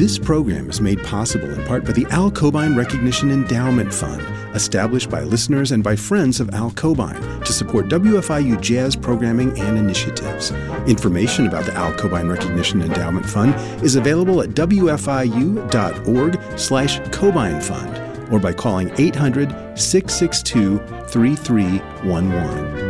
This program is made possible in part by the Al Cobain Recognition Endowment Fund, established by listeners and by friends of Al Cobain to support WFIU jazz programming and initiatives. Information about the Al Cobain Recognition Endowment Fund is available at wfiu.org/Cobain Fund or by calling 800-662-3311.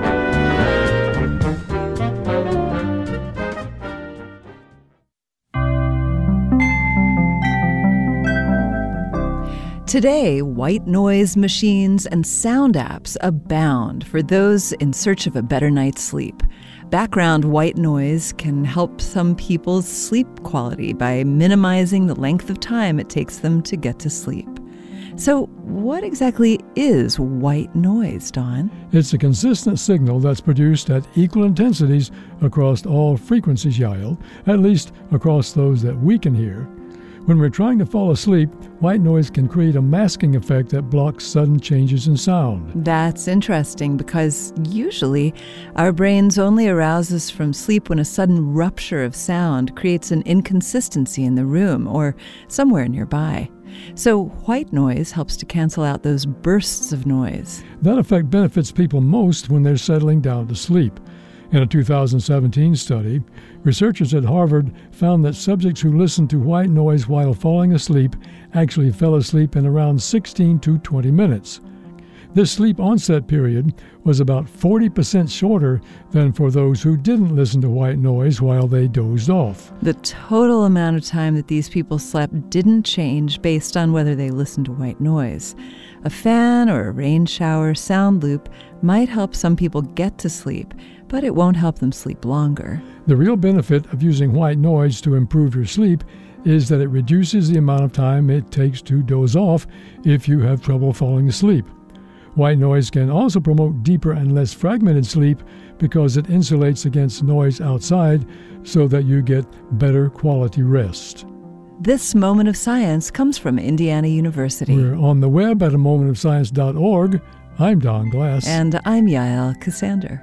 Today, white noise machines and sound apps abound for those in search of a better night's sleep. Background white noise can help some people's sleep quality by minimizing the length of time it takes them to get to sleep. So, what exactly is white noise, Don? It's a consistent signal that's produced at equal intensities across all frequencies, Yael, at least across those that we can hear. When we're trying to fall asleep, white noise can create a masking effect that blocks sudden changes in sound. That's interesting because usually our brains only arouse us from sleep when a sudden rupture of sound creates an inconsistency in the room or somewhere nearby. So white noise helps to cancel out those bursts of noise. That effect benefits people most when they're settling down to sleep. In a 2017 study, researchers at Harvard found that subjects who listened to white noise while falling asleep actually fell asleep in around 16 to 20 minutes. This sleep onset period was about 40% shorter than for those who didn't listen to white noise while they dozed off. The total amount of time that these people slept didn't change based on whether they listened to white noise. A fan or a rain shower sound loop might help some people get to sleep, but it won't help them sleep longer. The real benefit of using white noise to improve your sleep is that it reduces the amount of time it takes to doze off if you have trouble falling asleep. White noise can also promote deeper and less fragmented sleep because it insulates against noise outside so that you get better quality rest. This Moment of Science comes from Indiana University. We're on the web at amomentofscience.org. I'm Don Glass. And I'm Yael Cassander.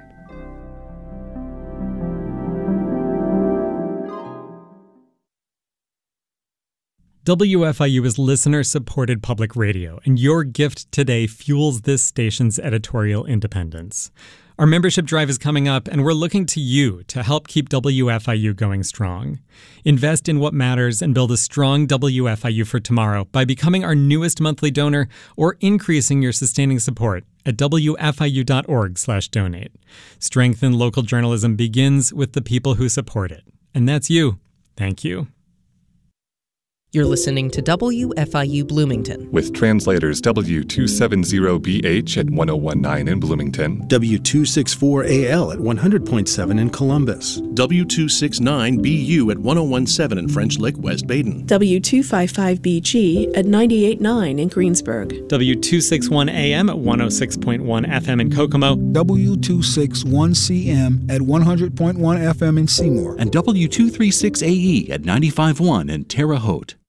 WFIU is listener-supported public radio, and your gift today fuels this station's editorial independence. Our membership drive is coming up, and we're looking to you to help keep WFIU going strong. Invest in what matters and build a strong WFIU for tomorrow by becoming our newest monthly donor or increasing your sustaining support at wfiu.org/donate. Strengthen local journalism begins with the people who support it. And that's you. Thank you. You're listening to WFIU Bloomington. With translators W270BH at 1019 in Bloomington, W264AL at 100.7 in Columbus, W269BU at 1017 in French Lick, West Baden, W255BG at 98.9 in Greensburg, W261AM at 106.1 FM in Kokomo, W261CM at 100.1 FM in Seymour, and W236AE at 95.1 in Terre Haute.